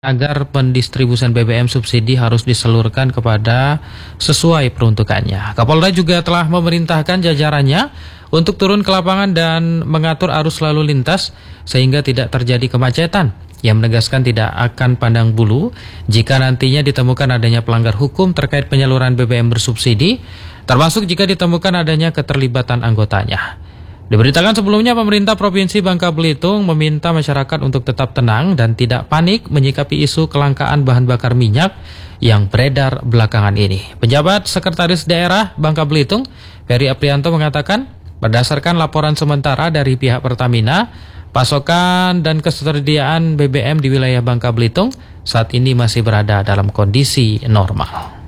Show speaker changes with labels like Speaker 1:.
Speaker 1: agar pendistribusian BBM subsidi harus disalurkan kepada sesuai peruntukannya. Kapolda juga telah memerintahkan jajarannya untuk turun ke lapangan dan mengatur arus lalu lintas sehingga tidak terjadi kemacetan. Yang menegaskan tidak akan pandang bulu jika nantinya ditemukan adanya pelanggar hukum terkait penyaluran BBM bersubsidi, termasuk jika ditemukan adanya keterlibatan anggotanya. Diberitakan sebelumnya, pemerintah Provinsi Bangka Belitung meminta masyarakat untuk tetap tenang dan tidak panik menyikapi isu kelangkaan bahan bakar minyak yang beredar belakangan ini. Penjabat Sekretaris Daerah Bangka Belitung, Ferry Aprianto, mengatakan, berdasarkan laporan sementara dari pihak Pertamina, pasokan dan ketersediaan BBM di wilayah Bangka Belitung saat ini masih berada dalam kondisi normal.